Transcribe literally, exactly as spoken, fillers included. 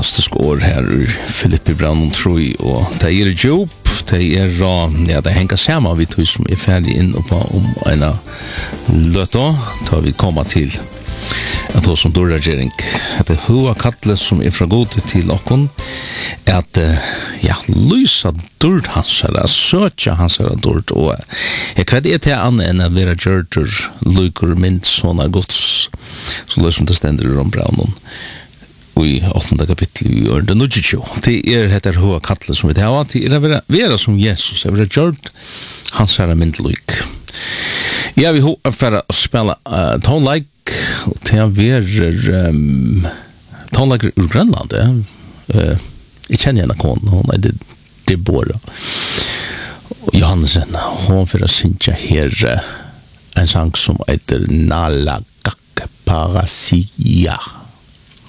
fantastisk år här i Filippi Brandon Troi och det är djup, det är ja, det hänger samman vi tog som är färdig in på om en löta tar vi komma till att då som dörragering att det hua kattle som är från god till okon att ja, lysa dörrt hans eller söka hans eller dörrt och jag kväd är till annan än att vara gjörter lykur mint såna gods så lösum det ständer om Brandon i åttonde kapitel i år den nutjo det är heter hua kattle som vi har till är vara vara som Jesus är vara gjort hans eller mint lyk ja vi har för att spela uh, tone like och det är um, tone like ur Grönland uh, jag känner henne kon hon är det det båda och Johansen hon för att synja här en sång som heter Nala Parasia